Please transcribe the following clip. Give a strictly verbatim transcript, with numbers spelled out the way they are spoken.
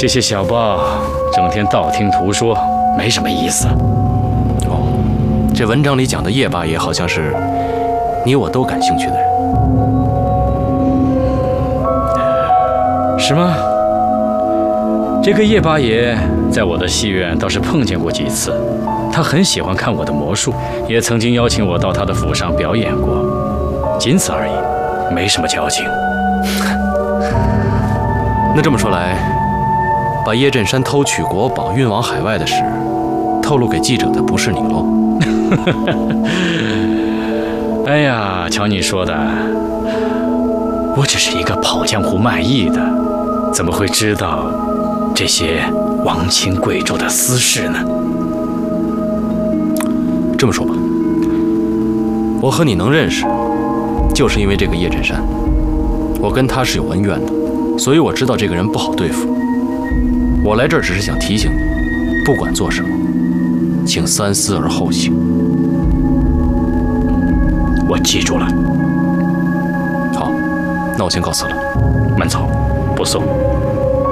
这些小报整天道听途说，没什么意思。 哦，这文章里讲的叶八爷好像是你我都感兴趣的人， 是吗？这个叶八爷在我的戏院倒是碰见过几次，他很喜欢看我的魔术，也曾经邀请我到他的府上表演过，仅此而已，没什么交情。 那这么说来，把叶振山偷取国宝运往海外的事透露给记者的不是你喽？ 哎呀，瞧你说的，我只是一个跑江湖卖艺的，怎么会知道这些王亲贵胄的私事呢？ 这么说吧，我和你能认识，就是因为这个叶振山，我跟他是有恩怨的，所以我知道这个人不好对付。我来这儿只是想提醒你，不管做什么，请三思而后行。 我记住了。 好，那我先告辞了。 慢走，不送。